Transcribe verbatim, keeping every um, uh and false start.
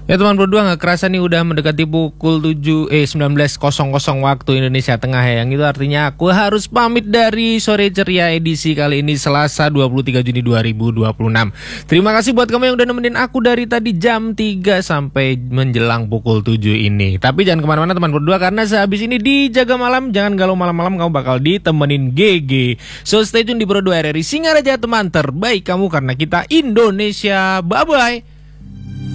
Ya teman berdua, nggak kerasa nih udah mendekati pukul tujuh eh sembilan belas waktu Indonesia Tengah ya. Yang itu artinya aku harus pamit dari Sore Ceria edisi kali ini Selasa dua puluh tiga Juni dua ribu dua puluh enam. Terima kasih buat kamu yang udah nemenin aku dari tadi jam tiga sampai menjelang pukul tujuh ini. Tapi jangan kemana-mana teman berdua, karena sehabis ini di Jaga Malam, jangan galau malam-malam, kamu bakal ditemenin G G. So stay tune di Bro dua R R I Singaraja, teman terbaik kamu, karena kita Indonesia. Bye-bye.